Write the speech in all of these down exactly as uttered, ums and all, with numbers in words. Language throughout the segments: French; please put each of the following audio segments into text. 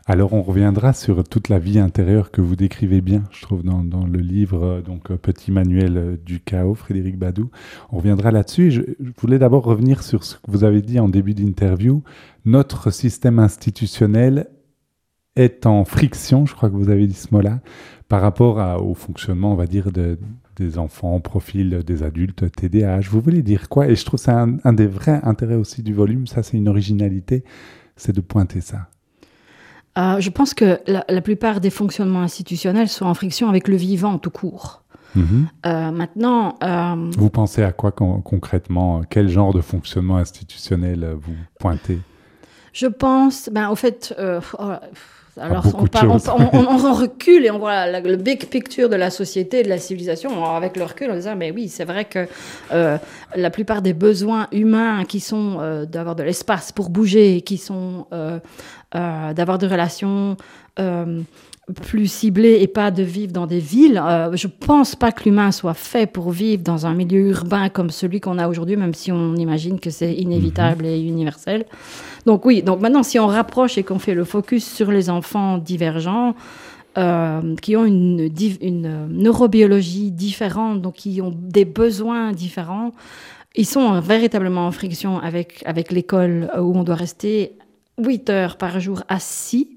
Alors, on reviendra sur toute la vie intérieure que vous décrivez bien, je trouve, dans, dans le livre, euh, donc euh, Petit manuel euh, du chaos, Frédéric Badoux. On reviendra là-dessus. Je, je voulais d'abord revenir sur ce que vous avez dit en début d'interview. Notre système institutionnel est en friction, je crois que vous avez dit ce mot-là, par rapport à, au fonctionnement, on va dire, de, des enfants, profil des adultes, T D A H. Vous voulez dire quoi? Et je trouve que c'est un, un des vrais intérêts aussi du volume, ça c'est une originalité, c'est de pointer ça. Euh, je pense que la, la plupart des fonctionnements institutionnels sont en friction avec le vivant tout court. Mmh. Euh, maintenant... Euh, vous pensez à quoi con- concrètement? Quel genre de fonctionnement institutionnel vous pointez? Je pense, ben, au fait... Euh, oh, alors, on, part, on, on, on, on recule et on voit la, le big picture de la société, de la civilisation. Alors, avec le recul, on dit, mais oui, c'est vrai que euh, la plupart des besoins humains qui sont euh, d'avoir de l'espace pour bouger, qui sont euh, euh, d'avoir des relations euh, plus ciblées et pas de vivre dans des villes, euh, je pense pas que l'humain soit fait pour vivre dans un milieu urbain comme celui qu'on a aujourd'hui, même si on imagine que c'est inévitable mmh. et universel. Donc oui, donc maintenant, si on rapproche et qu'on fait le focus sur les enfants divergents, euh, qui ont une, une neurobiologie différente, donc qui ont des besoins différents, ils sont véritablement en friction avec, avec l'école où on doit rester huit heures par jour assis,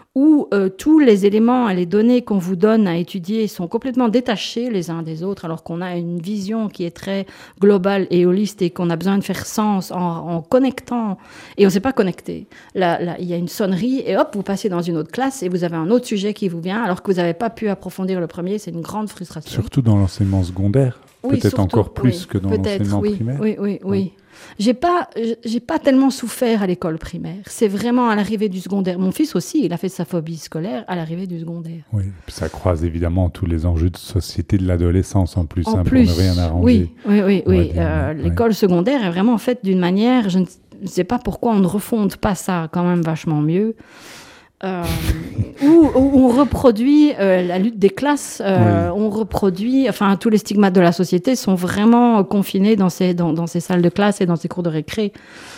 où euh, tous les éléments et les données qu'on vous donne à étudier sont complètement détachés les uns des autres, alors qu'on a une vision qui est très globale et holiste et qu'on a besoin de faire sens en, en connectant. Et on ne s'est pas connecté. Là, là, il y a une sonnerie et hop, vous passez dans une autre classe et vous avez un autre sujet qui vous vient, alors que vous n'avez pas pu approfondir le premier. C'est une grande frustration. Surtout dans l'enseignement secondaire, oui, peut-être surtout, encore plus oui, que dans l'enseignement oui, primaire. Oui, oui, oui. oui. J'ai pas, j'ai pas tellement souffert à l'école primaire. C'est vraiment à l'arrivée du secondaire. Mon fils aussi, il a fait sa phobie scolaire à l'arrivée du secondaire. Oui, puis ça croise évidemment tous les enjeux de société de l'adolescence en plus, en hein, plus, pour ne rien arranger. Oui, oui, oui. oui. Dire, euh, ouais. L'école secondaire est vraiment faite d'une manière, je ne sais pas pourquoi on ne refonde pas ça quand même vachement mieux. Euh, où, où on reproduit euh, la lutte des classes, euh, oui. on reproduit, enfin tous les stigmates de la société sont vraiment confinés dans ces, dans, dans ces salles de classe et dans ces cours de récré.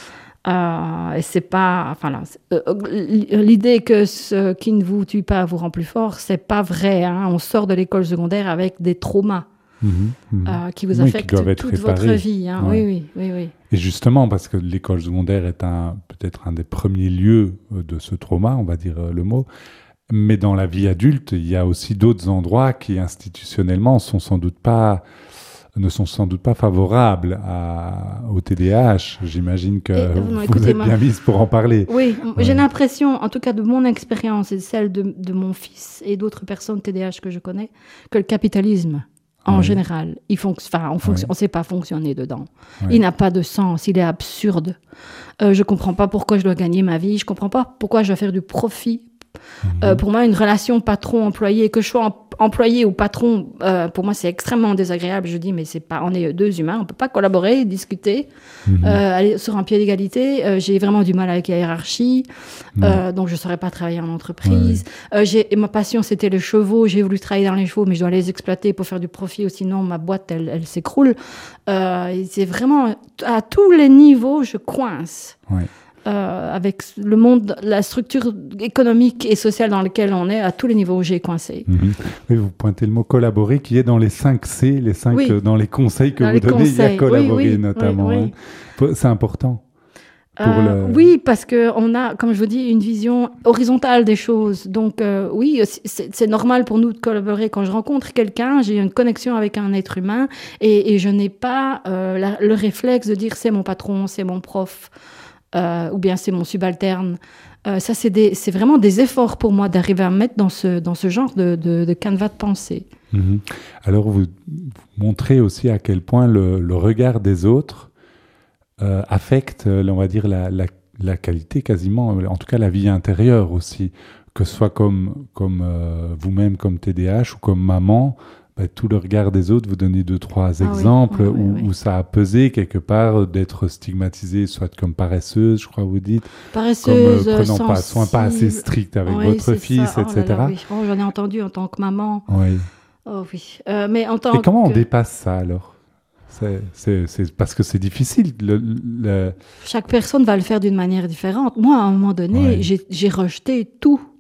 Euh, et c'est pas, enfin là, euh, l'idée que ce qui ne vous tue pas vous rend plus fort, c'est pas vrai. Hein. On sort de l'école secondaire avec des traumas. Mmh, mmh. Euh, qui vous affectent oui, toute réparés. Votre vie. Hein. Ouais. Oui, oui, oui, oui. Et justement, parce que l'école secondaire est un, peut-être un des premiers lieux de ce trauma, on va dire le mot, mais dans la vie adulte, il y a aussi d'autres endroits qui, institutionnellement, sont sans doute pas, ne sont sans doute pas favorables à, au T D A H. J'imagine que Et, vous, vous êtes bien mise pour en parler. Oui, ouais. J'ai l'impression, en tout cas de mon expérience et celle de, de mon fils et d'autres personnes T D A H que je connais, que le capitalisme, en oui. général, il fonc- enfin, on fonc- oui. ne sait pas fonctionner dedans. Oui. Il n'a pas de sens, il est absurde. Euh, je ne comprends pas pourquoi je dois gagner ma vie, je ne comprends pas pourquoi je dois faire du profit. Mmh. Euh, pour moi, une relation patron-employé, que je sois em- employé ou patron, euh, pour moi, c'est extrêmement désagréable. Je dis, mais c'est pas, on est deux humains, on ne peut pas collaborer, discuter, mmh. euh, aller sur un pied d'égalité. Euh, j'ai vraiment du mal avec la hiérarchie, mmh. euh, donc je ne saurais pas travailler en entreprise. Ouais. Euh, j'ai, et ma passion, c'était les chevaux. J'ai voulu travailler dans les chevaux, mais je dois les exploiter pour faire du profit, ou sinon ma boîte, elle, elle s'écroule. Euh, c'est vraiment, à tous les niveaux, je coince. Ouais. Euh, avec le monde, la structure économique et sociale dans laquelle on est, à tous les niveaux où j'ai coincé. Mmh. Oui, vous pointez le mot collaborer qui est dans les cinq C, les cinq, oui. euh, dans les conseils que dans vous donnez, conseils. il y a collaborer oui, oui, notamment. Oui, oui. Hein. C'est important. Pour euh, le... Oui, parce qu'on a, comme je vous dis, une vision horizontale des choses. Donc euh, oui, c'est, c'est normal pour nous de collaborer. Quand je rencontre quelqu'un, j'ai une connexion avec un être humain et, et je n'ai pas euh, la, le réflexe de dire c'est mon patron, c'est mon prof. Euh, ou bien c'est mon subalterne. Euh, ça, c'est, des, c'est vraiment des efforts pour moi d'arriver à me mettre dans ce, dans ce genre de, de, de canevas de pensée. Mmh. Alors, vous, vous montrez aussi à quel point le, le regard des autres euh, affecte, on va dire, la, la, la qualité quasiment, en tout cas la vie intérieure aussi, que ce soit comme, comme euh, vous-même, comme T D A H ou comme maman. Bah, tout le regard des autres, vous donnez deux, trois ah exemples oui, oui, où, oui, oui. où ça a pesé quelque part d'être stigmatisée, soit comme paresseuse, je crois que vous dites, paresseuse, comme euh, prenant sensible. pas soin, pas assez strict avec oui, votre fils, oh et cetera. Là là, oui. oh, j'en ai entendu en tant que maman. Oui. Oh oui. Euh, mais en tant et comment que... on dépasse ça alors? C'est, c'est, c'est parce que c'est difficile. Le, le... Chaque personne va le faire d'une manière différente. Moi, à un moment donné, ouais. j'ai, j'ai rejeté tout.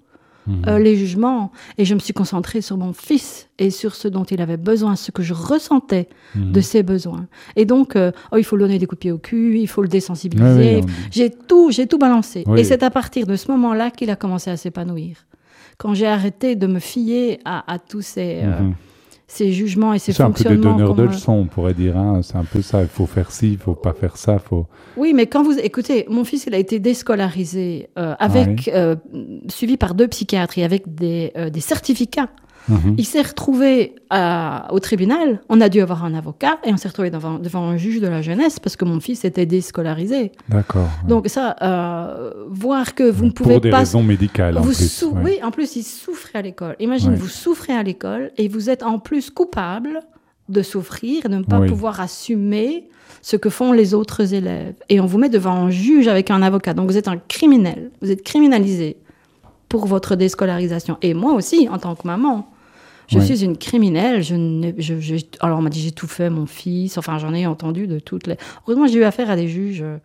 Mmh. euh, les jugements. Et je me suis concentrée sur mon fils et sur ce dont il avait besoin, ce que je ressentais Mmh. de ses besoins. Et donc, euh, oh, il faut lui donner des coups de pied au cul, il faut le désensibiliser. Oui, oui, on- J'ai tout, j'ai tout balancé. Oui. Et c'est à partir de ce moment-là qu'il a commencé à s'épanouir. Quand j'ai arrêté de me fier à, à tous ces, euh, Mhm. ces jugements et ces C'est un peu des fonctionnements. donneurs de qu'on me- leçons, on pourrait dire. Hein. C'est un peu ça. Il faut faire ci, il faut pas faire ça. Faut... Oui, mais quand vous... Écoutez, mon fils, il a été déscolarisé, euh, avec, Ouais. euh, suivi par deux psychiatres et avec des, euh, des certificats. Mhm. Il s'est retrouvé à- au tribunal, on a dû avoir un avocat, et on s'est retrouvé devant, devant un juge de la jeunesse parce que mon fils était déscolarisé. D'accord. ouais. Donc ça, euh, voir que vous Ouais, ne pouvez pour des pas... raisons médicales, en vous plus. sou- ouais. Oui, en plus, il souffrait à l'école. Imagine, Ouais. vous souffrez à l'école et vous êtes en plus coupable de souffrir et de ne pas Oui. pouvoir assumer ce que font les autres élèves. Et on vous met devant un juge avec un avocat. Donc vous êtes un criminel, vous êtes criminalisé pour votre déscolarisation. Et moi aussi, en tant que maman, je Oui. suis une criminelle. Je n'ai- je- je- alors on m'a dit j'ai tout fait, mon fils. Enfin, j'en ai entendu de toutes les... Heureusement, j'ai eu affaire à des juges... euh,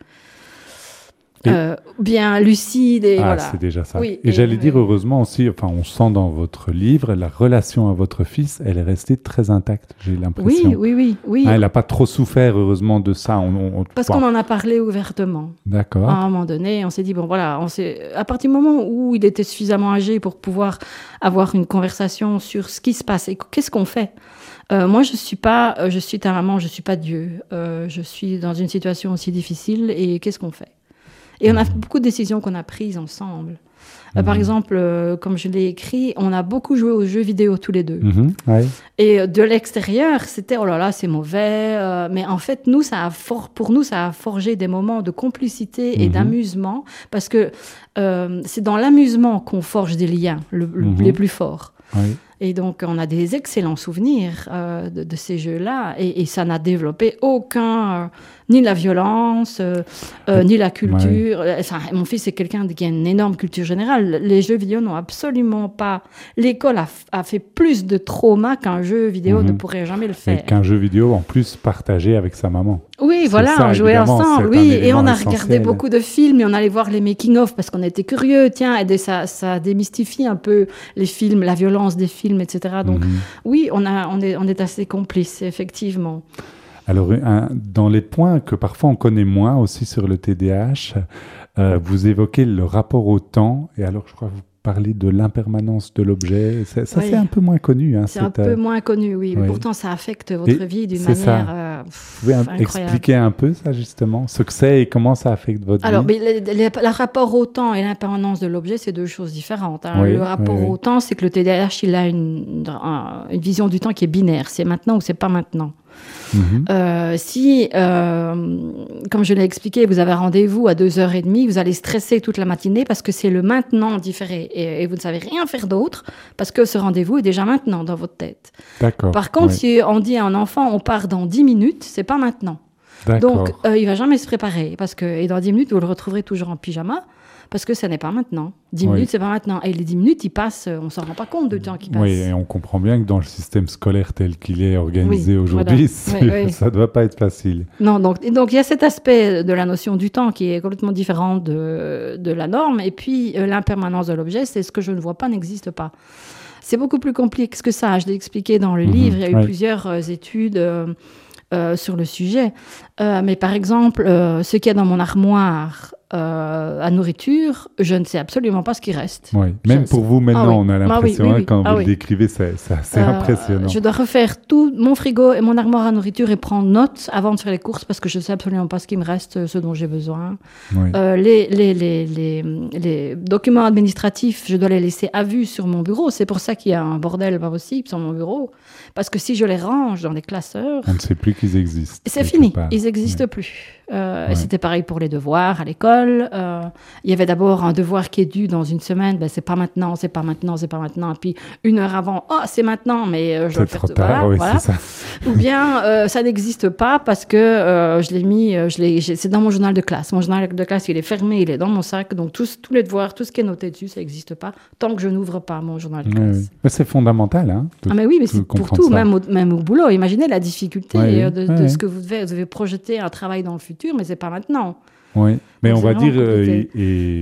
Et- euh, bien lucides et Ah, voilà. c'est déjà ça. Oui, et et- j'allais dire, oui. heureusement aussi, enfin, on sent dans votre livre, la relation à votre fils, elle est restée très intacte, j'ai l'impression. Oui, oui, oui, oui. Ah, elle n'a pas trop souffert, heureusement, de ça. On, on- on- Parce bon, qu'on en a parlé ouvertement. D'accord. À un moment donné, on s'est dit, bon voilà, on s'est... à partir du moment où il était suffisamment âgé pour pouvoir avoir une conversation sur ce qui se passe et qu'est-ce qu'on fait. Euh, moi, je suis pas, euh, je suis ta maman, je suis pas Dieu. Euh, je suis dans une situation aussi difficile et qu'est-ce qu'on fait? Et on a beaucoup de décisions qu'on a prises ensemble. Euh, Par Mhm. exemple, euh, comme je l'ai écrit, on a beaucoup joué aux jeux vidéo tous les deux. Mhm, ouais. Et euh, de l'extérieur, c'était oh là là, c'est mauvais. euh, mais en fait, nous, ça a for- pour nous, ça a forgé des moments de complicité et Mhm. d'amusement, parce que euh, c'est dans l'amusement qu'on forge des liens le- le- Mhm. les plus forts. Ouais. Et donc, on a des excellents souvenirs euh, de, de ces jeux-là, et, et ça n'a développé aucun, euh, ni la violence, euh, euh, ni la culture. Euh, Enfin, mon fils est quelqu'un qui a une énorme culture générale. Les jeux vidéo n'ont absolument pas. L'école a, f- a fait plus de trauma qu'un jeu vidéo Mhm. ne pourrait jamais le Et faire. qu'un jeu vidéo, en plus, partagé avec sa maman. Oui, C'est voilà, ça, on jouait évidemment, ensemble, c'est un oui, et élément on a essentiel. regardé beaucoup de films, et on allait voir les making-of parce qu'on était curieux, tiens, et des- ça, ça démystifie un peu les films, la violence des films, et cetera. Donc, Mhm. oui, on, a, on, est, on est assez complices, effectivement. Alors, un- dans les points que parfois on connaît moins aussi sur le T D A H, euh, vous évoquez le rapport au temps, et alors je crois que vous parlez de l'impermanence de l'objet. Ça, ça, Oui. c'est un peu moins connu. Hein, C'est un cette, euh, peu moins connu, oui, mais oui. pourtant ça affecte votre Et vie d'une c'est ça. manière euh, pff, Vous pouvez un- incroyable. expliquer un peu ça, justement, ce que c'est et comment ça affecte votre Alors, vie? mais le, le- le rapport au temps et l'impermanence de l'objet, c'est deux choses différentes. hein. Oui, le rapport oui, oui. au temps, c'est que le T D A H, il a une, un- une vision du temps qui est binaire. C'est maintenant ou c'est pas maintenant. Mhm. Euh, si, euh, comme je l'ai expliqué, vous avez rendez-vous à deux heures trente, vous allez stresser toute la matinée parce que c'est le maintenant différé et, et vous ne savez rien faire d'autre parce que ce rendez-vous est déjà maintenant dans votre tête. D'accord. Par contre, ouais. si on dit à un enfant, on part dans dix minutes, c'est pas maintenant. D'accord. Donc, euh, il va jamais se préparer parce que, et dans dix minutes, vous le retrouverez toujours en pyjama parce que ce n'est pas maintenant. dix Oui. minutes, c'est pas maintenant. Et les dix minutes, ils passent, euh, on s'en rend pas compte du temps qui passe. Oui, et on comprend bien que dans le système scolaire tel qu'il est organisé Oui, aujourd'hui, voilà. c'est- Oui, oui. ça ne doit pas être facile. Non, donc, et donc il y a cet aspect de la notion du temps qui est complètement différent de, de la norme. Et puis, euh, l'impermanence de l'objet, c'est ce que je ne vois pas n'existe pas. C'est beaucoup plus compliqué que ça. Je l'ai expliqué dans le Mhm, livre. Il y a eu oui. plusieurs euh, études euh, euh, sur le sujet. Euh, mais par exemple, euh, ce qu'il y a dans mon armoire euh, à nourriture, je ne sais absolument pas ce qui reste. Oui. Même Je- pour vous, maintenant, Ah oui. on a Ah oui, l'impression, oui, hein, oui. quand Ah vous oui. le décrivez, c'est c'est assez Euh, impressionnant. Je dois refaire tout mon frigo et mon armoire à nourriture et prendre note avant de faire les courses parce que je ne sais absolument pas ce qui me reste, ce dont j'ai besoin. Oui. Euh, les, les, les, les, les documents administratifs, je dois les laisser à vue sur mon bureau. C'est pour ça qu'il y a un bordel pas possible sur mon bureau. Parce que si je les range dans des classeurs, On ne sait plus qu'ils existent. c'est quelque fini. part. Ils n'existent Ouais. plus. Euh, Ouais. et c'était pareil pour les devoirs à l'école. Euh, il y avait d'abord un devoir qui est dû dans une semaine. Ben, c'est pas maintenant, c'est pas maintenant, c'est pas maintenant. Et puis une heure avant, oh, c'est maintenant, mais euh, je dois C'est le faire. trop tout- tard, voilà, oui, voilà. c'est ça. Ou bien euh, ça n'existe pas parce que euh, je l'ai mis, euh, je l'ai, j'ai- c'est dans mon journal de classe. Mon journal de classe, il est fermé, il est dans mon sac. Donc tous, tous les devoirs, tout ce qui est noté dessus, ça n'existe pas tant que je n'ouvre pas mon journal de Oui, classe. oui. Mais c'est fondamental. Hein, de- Ah mais oui, mais de c'est pour comprendre tout, ça. même au, même au boulot. Imaginez la difficulté Ouais, euh, de, ouais, de ouais. ce que vous devez, vous devez projeter un travail dans le futur, mais c'est pas maintenant. Oui. Mais Donc, on c'est va vraiment dire, euh, compliqué. et, et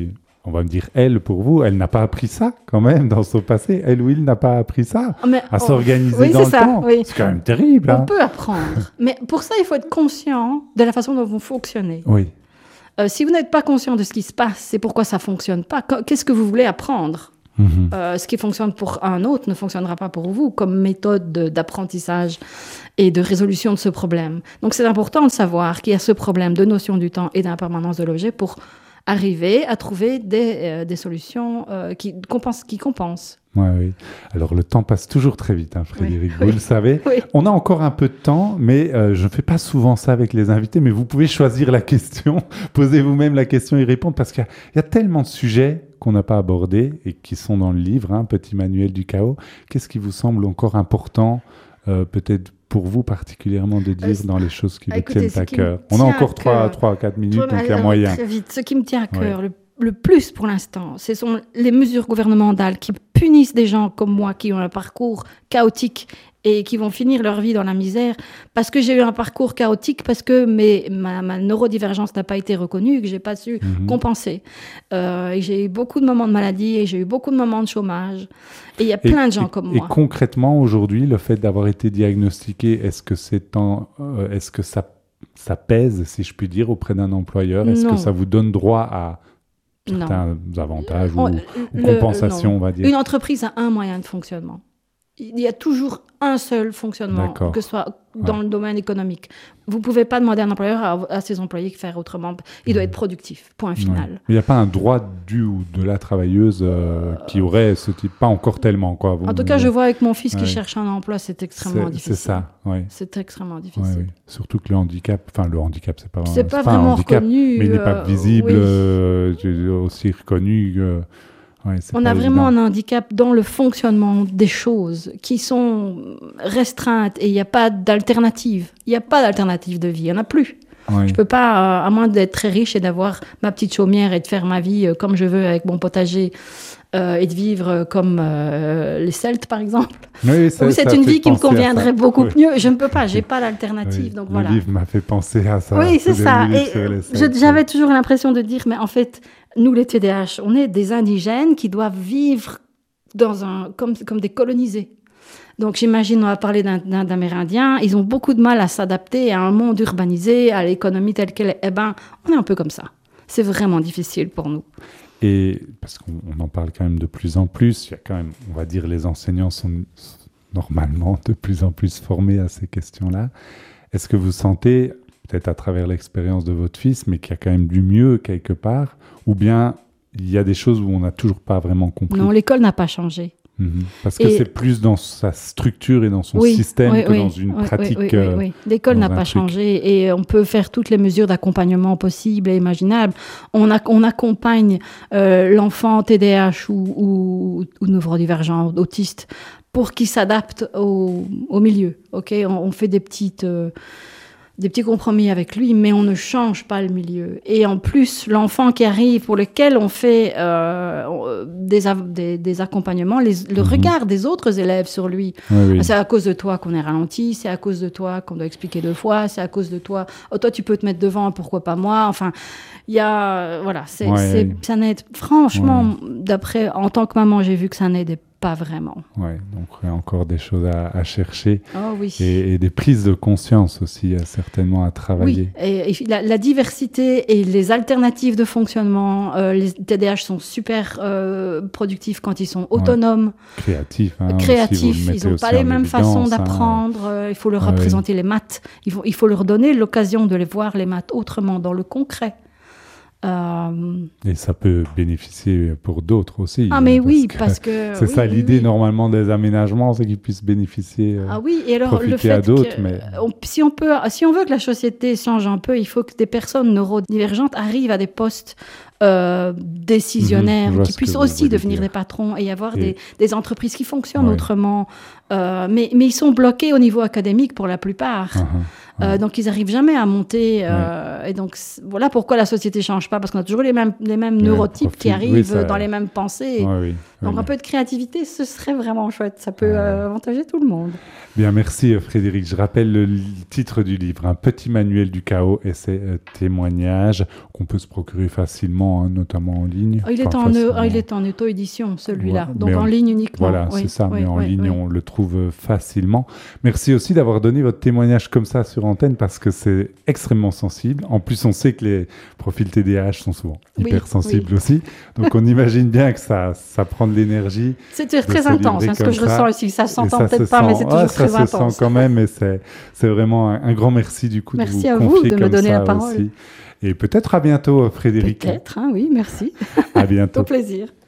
on va me dire elle pour vous, elle n'a pas appris ça quand même dans son passé. Elle ou il n'a pas appris ça, Mais, à oh, s'organiser oui, dans c'est le ça, temps. oui. C'est quand même terrible. On hein. peut apprendre. Mais pour ça, il faut être conscient de la façon dont vous fonctionnez. Oui. Euh, si vous n'êtes pas conscient de ce qui se passe, c'est pourquoi ça ne fonctionne pas. Qu'est-ce que vous voulez apprendre ? Mhm. Euh, ce qui fonctionne pour un autre ne fonctionnera pas pour vous comme méthode de- d'apprentissage et de résolution de ce problème. Donc c'est important de savoir qu'il y a ce problème de notion du temps et d'impermanence de l'objet pour arriver à trouver des, euh, des solutions euh, qui, compensent, qui compensent. Ouais, oui. Alors le temps passe toujours très vite, hein, Frédéric, Oui, vous oui. le savez. Oui. On a encore un peu de temps, mais euh, je ne fais pas souvent ça avec les invités, mais vous pouvez choisir la question, posez vous-même la question et répondre, parce qu'il y a, il y a tellement de sujets qu'on n'a pas abordés et qui sont dans le livre, hein, Petit manuel du chaos. Qu'est-ce qui vous semble encore important, euh, peut-être pour vous particulièrement, de dire Euh, dans les choses qui vous écoutez, tiennent ce à qui cœur? me On a tient encore à trois cœur. à quatre minutes, Toi, donc il y a alors, moyen. Très vite. Ce qui me tient à cœur le, le plus pour l'instant, ce sont les mesures gouvernementales qui punissent des gens comme moi qui ont un parcours chaotique et qui vont finir leur vie dans la misère parce que j'ai eu un parcours chaotique, parce que mes, ma, ma neurodivergence n'a pas été reconnue, que j'ai pas su Mhm. compenser. Euh, et j'ai eu beaucoup de moments de maladie et j'ai eu beaucoup de moments de chômage. Et il y a Et- plein de gens et- comme et moi. concrètement, aujourd'hui, le fait d'avoir été diagnostiqué, est-ce que, c'est en, euh, est-ce que ça, ça pèse, si je puis dire, auprès d'un employeur? Est-ce Non. que ça vous donne droit à Non. certains avantages On- ou, ou le- compensations, non. on va dire? Une entreprise a un moyen de fonctionnement. Il y a toujours un seul fonctionnement, D'accord. que ce soit dans Ouais. le domaine économique. Vous ne pouvez pas demander à un employeur à, à ses employés de faire autrement. Il doit être productif, point Ouais. final. Mais il n'y a pas un droit du ou de la travailleuse euh, qui aurait ce type, pas encore tellement, quoi. Vous- En tout cas, je vois avec mon fils Ouais. qui cherche un emploi, c'est extrêmement c'est, difficile. c'est ça, oui. C'est extrêmement Ouais, difficile. oui. Surtout que le handicap, enfin le handicap, c'est pas, C'est pas un vraiment handicap, reconnu. mais il n'est pas euh, visible, oui. euh, aussi reconnu. euh, ouais, c'est On pas a vraiment évident. un handicap dans le fonctionnement des choses qui sont restreintes et il n'y a pas d'alternative. Il n'y a pas d'alternative de vie, il n'y en a plus. Ouais. Je peux pas, euh, à moins d'être très riche et d'avoir ma petite chaumière et de faire ma vie euh, comme je veux avec mon potager euh, et de vivre euh, comme euh, les Celtes, par exemple. Oui, ça- Où c'est ça une fait vie qui me penser à conviendrait ça. beaucoup Oui. mieux. Je ne peux pas, j'ai pas d'alternative. Oui, Donc le voilà. livre m'a fait penser à ça. Oui, c'est ce ça. dernier livre Et sur les euh, Celtes. je- j'avais toujours l'impression de dire, mais en fait, nous les T D A H, on est des indigènes qui doivent vivre dans un, comme, comme des colonisés. Donc j'imagine, on va parler d'un, d'un, d'Amérindiens, ils ont beaucoup de mal à s'adapter à un monde urbanisé, à l'économie telle qu'elle est. Eh ben, on est un peu comme ça. C'est vraiment difficile pour nous. Et parce qu'on on en parle quand même de plus en plus, il y a quand même, on va dire, les enseignants sont normalement de plus en plus formés à ces questions-là. Est-ce que vous sentez, peut-être à travers l'expérience de votre fils, mais qu'il y a quand même du mieux quelque part, ou bien il y a des choses où on n'a toujours pas vraiment compris? Non, l'école n'a pas changé. Mhm. Parce que Et- c'est plus dans sa structure et dans son Oui, système oui, que oui, dans une oui, pratique. oui, oui, euh, oui, oui. L'école dans n'a un pas truc. changé et on peut faire toutes les mesures d'accompagnement possibles et imaginables. On, a- on accompagne euh, l'enfant T D A H ou, ou, ou neurodivergent, autiste, pour qu'il s'adapte au, au milieu. Ok, on, on fait des petites... euh, des petits compromis avec lui, mais on ne change pas le milieu. Et en plus, l'enfant qui arrive, pour lequel on fait euh, des, av- des, des accompagnements, les, le Mhm. regard des autres élèves sur lui. oui, oui. C'est à cause de toi qu'on est ralenti, c'est à cause de toi qu'on doit expliquer deux fois, c'est à cause de toi, oh, toi tu peux te mettre devant, pourquoi pas moi? Enfin, il y a, euh, voilà, c'est, Ouais, c'est, ouais. ça n'aide, franchement, d'après, en tant que maman, j'ai vu que ça n'aidait pas vraiment. Ouais, donc il y a encore des choses à, à chercher Oh oui. et, et des prises de conscience aussi, euh, certainement à Oui, travailler. et, et la, la diversité et les alternatives de fonctionnement, euh, les T D A H sont super euh, productifs quand ils sont autonomes, Créatif. Hein, aussi, vous le créatifs, mettez ils n'ont aussi pas les en mêmes évidence, façons hein. d'apprendre, euh, il faut leur Ah oui. représenter les maths, il faut, il faut leur donner l'occasion de les voir, les maths, autrement, dans le concret. Euh, Et ça peut bénéficier pour d'autres aussi. Ah mais hein, oui, que parce que... c'est oui, ça oui, l'idée oui. normalement des aménagements, c'est qu'ils puissent bénéficier. euh, Ah oui, et alors le profiter fait à d'autres, que mais- on- si on peut, si on veut que la société change un peu, il faut que des personnes neurodivergentes arrivent à des postes euh, décisionnaires, Mhm, je vois qui ce que puissent vous aussi voulez devenir dire. des patrons et y avoir Et- des, des entreprises qui fonctionnent Ouais. autrement. Euh, mais, mais ils sont bloqués au niveau académique pour la plupart. uh-huh, Euh, ouais. donc ils n'arrivent jamais à monter. euh, Et donc c- voilà pourquoi la société ne change pas, parce qu'on a toujours les mêmes, les mêmes Les mêmes neurotypes qui profils. arrivent Oui, ça- dans les mêmes pensées. Ouais, oui, Donc oui. un peu de créativité, ce serait vraiment chouette. Ça peut Ouais. euh, avantager tout le monde. Bien, merci euh, Frédéric. Je rappelle le li- titre du livre, Un petit manuel du chaos, essai euh, témoignage, qu'on peut se procurer facilement facilement, hein, notamment en ligne. Il est, Enfin, en, facilement. euh, il est en auto-édition, celui-là. Ouais, Donc mais en on- ligne uniquement. Voilà, Oui, c'est ça, oui, mais en oui, ligne, oui. on le trouve facilement. Merci aussi d'avoir donné votre témoignage comme ça sur antenne parce que c'est extrêmement sensible. En plus, on sait que les profils T D A H sont souvent Oui, hypersensibles oui. aussi. Donc, on imagine bien que ça, ça prend de l'énergie. C'est très de se intense, livrer hein, ce que comme je ça. ressens ici. Ça Et s'entend ça peut-être se pas, mais sent- c'est ah, toujours ça très se intense. sent quand même, et c'est c'est vraiment un, un grand merci du coup Merci de à vous vous confier de me comme donner ça la parole. aussi. Et peut-être à bientôt, Frédéric. Peut-être, hein, oui, merci. À bientôt. Au plaisir.